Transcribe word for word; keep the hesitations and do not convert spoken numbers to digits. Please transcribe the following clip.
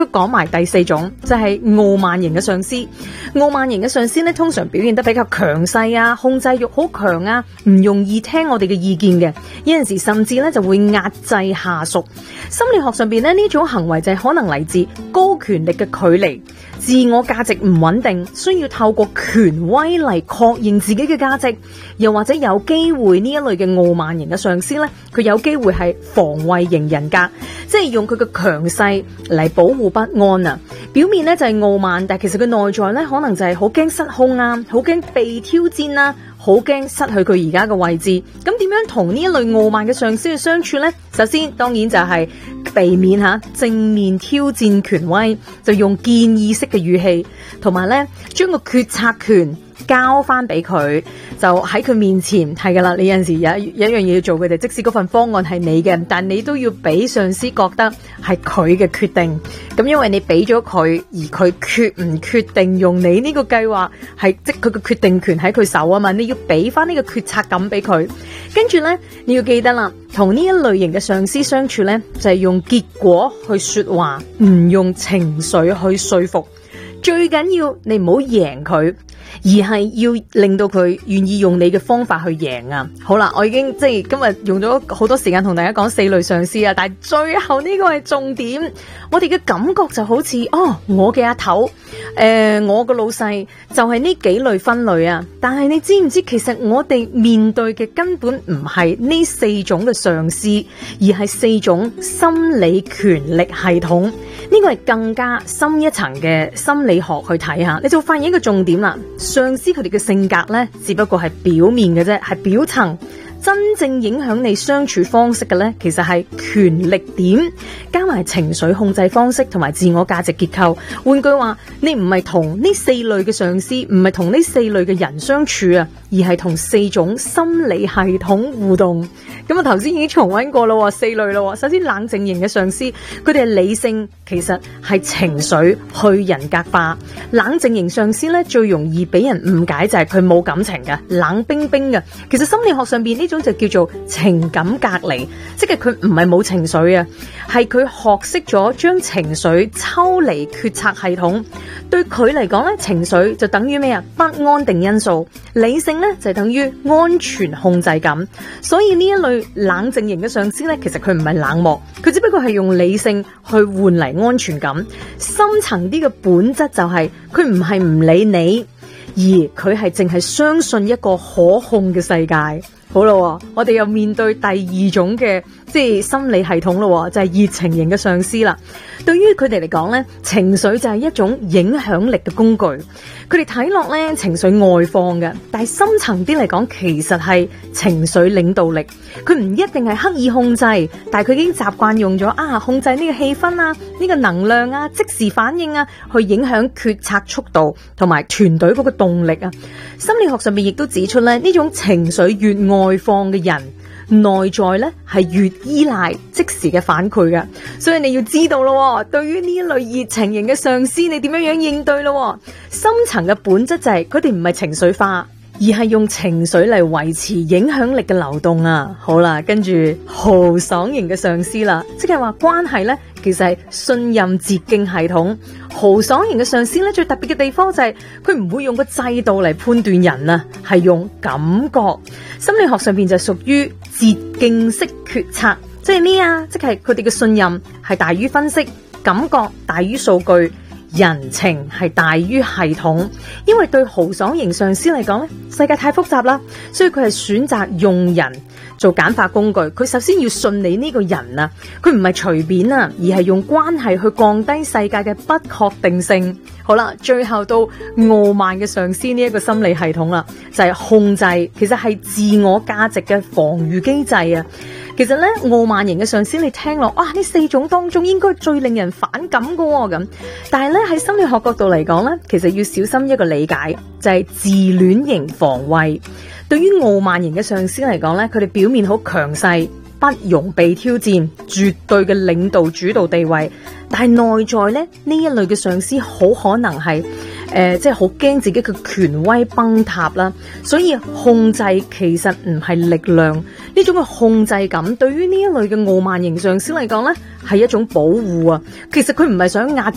講埋第四種就係傲慢型嘅上司。傲慢型嘅上司咧，通常表現得比較強勢啊，控制欲好強啊，唔容易聽我哋嘅意見嘅，有陣時甚至咧就會壓制下屬。心理學上邊咧，呢種行為就係可能嚟自高權力嘅距離，自我價值唔穩定，需要透過權威嚟確認自己嘅價值，又或者有機會呢一類嘅傲慢型嘅上司咧，佢有機會係防衛型人格，即係用佢嘅強勢嚟保護不安啊。表面咧就係傲慢，但係其實佢內在咧可能就係好驚失控啊，好驚被挑戰啊，好驚失去佢而家嘅位置。咁點樣同呢一類傲慢嘅上司去相處呢？首先當然就係避免吓正面挑戰權威，就用建議式嘅語氣，同埋咧將個決策權交翻俾佢，就喺佢面前係噶啦。你有陣時有一有一樣嘢要做嘅，就即使嗰份方案係你嘅，但你都要俾上司覺得係佢嘅決定。咁因為你俾咗佢，而佢決唔決定用你呢個計劃，係即佢嘅決定權喺佢手啊嘛。你要俾翻呢個決策感俾佢。跟住呢，你要記得啦，同呢一類型嘅上司相處呢，就係用結果去說話，唔用情緒去說服。最緊要你唔好贏佢，而係要令到佢願意用你嘅方法去贏啊！好啦，我已經即係今日用咗好多時間同大家講四類上司啊，但係最後呢個係重點，我哋嘅感覺就好似哦，我嘅阿頭，誒、呃，我嘅老細就係呢幾類分類啊。但係你知唔知，其實我哋面對嘅根本唔係呢四種嘅上司，而係四種心理權力系統。呢個係更加深一層嘅心理學去睇下，你就會發現一個重點啦。上司佢哋嘅性格呢，只不過係表面嘅啫，係表層。真正影響你相處方式嘅呢，其實係權力點加埋情緒控制方式同埋自我價值結構。換句話，你唔係同呢四類嘅上司，唔係同呢四類嘅人相處啊，而係同四種心理系統互動。咁啊，頭先已經重溫過咯，四類咯。首先冷靜型嘅上司，佢哋係理性，其實係情緒去人格化。冷靜型上司呢，最容易俾人誤解就係佢冇感情嘅，冷冰冰嘅。其實心理學上邊呢種就叫做情感隔離，即係佢唔係冇情緒啊，係佢學識咗將情緒抽離決策系統。對佢嚟講咧，情緒就等於咩啊？不安定因素。理性咧就等於安全控制感。所以呢一類冷靜型嘅上司咧，其實佢唔係冷漠，佢只不過係用理性去換嚟安全感。深層啲嘅本質就係佢唔係唔理你，而佢係淨係相信一個可控嘅世界。好啦，我哋又面對第二種嘅即係心理系統咯，就係熱情型嘅上司啦。對於佢哋嚟講咧，情緒就係一種影響力嘅工具。佢哋睇落咧情緒外放嘅，但係深層啲嚟講，其實係情緒領導力。佢唔一定係刻意控制，但係佢已經習慣用咗啊控制呢個氣氛啊、呢個能量啊、即時反應啊，去影響決策速度同埋團隊嗰個動力啊。心理學上面亦都指出咧，呢種情緒越外放嘅人，內在咧係越依賴即時嘅反饋嘅。所以你要知道咯，對於呢一類熱情型嘅上司，你點樣樣應對咯？深層嘅本質就係佢哋唔係情緒化，而係用情緒嚟維持影響力嘅流動啊。好啦，跟住豪爽型嘅上司啦，即係話關係咧，其實係信任捷徑系統。豪爽型嘅上司咧，最特別嘅地方就係佢唔會用個制度嚟判斷人啊，係用感覺。心理學上邊就屬於捷徑式決策，即係咩啊？即係佢哋嘅信任係大於分析，感覺大於數據，人情係大於系統。因為對豪爽型上司嚟講咧，世界太複雜啦，所以佢係選擇用人做簡化工具。佢首先要信你呢個人啊，佢唔係隨便啊，而係用關係去降低世界嘅不確定性。好啦，最後到傲慢嘅上司呢一個心理系統啦，就係控制，其實係自我價值嘅防禦機制啊。其實咧，傲慢型嘅上司你聽落，哇！呢四種當中應該最令人反感㗎喎咁。但係咧，喺心理學角度嚟講咧，其實要小心一個理解，就係自戀型防衛。對於傲慢型嘅上司嚟講咧，佢哋表面好強勢，不容被挑戰，絕對嘅領導主導地位。但係內在咧，呢一類嘅上司好可能係誒，即係好驚自己嘅權威崩塌啦。所以控制其實唔係力量，呢種嘅控制感對於呢一類嘅傲慢型上司嚟講咧，係一種保護啊。其實佢唔係想壓